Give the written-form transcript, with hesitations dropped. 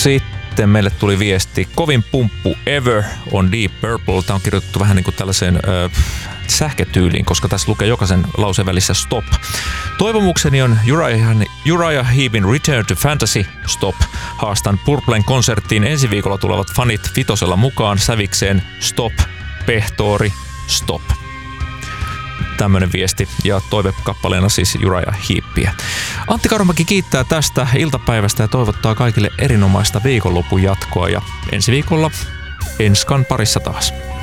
Sitten meille tuli viesti, kovin pumppu ever on Deep Purple. Tämä on kirjoitettu vähän niin kuin tällaiseen sähkötyyliin, koska tässä lukee jokaisen lauseen välissä stop. Toivomukseni on Uriah Heepin Return to Fantasy stop. Haastan Purplen konserttiin ensi viikolla tulevat fanit vitosella mukaan sävikseen stop, pehtoori, stop. Tämmönen viesti ja toivekappaleena siis Uriah Heepiä. Antti Karomäki kiittää tästä iltapäivästä ja toivottaa kaikille erinomaista viikonlopun jatkoa ja ensi viikolla Enskan parissa taas.